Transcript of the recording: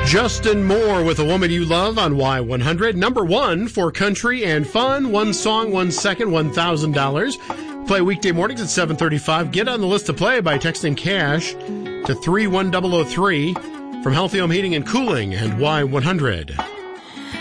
Justin Moore with A Woman You Love on Y100. Number one for country and fun. One song, 1 second, $1,000. Play weekday mornings at 7:35. Get on the list to play by texting cash to 31003 from Healthy Home Heating and Cooling and Y100.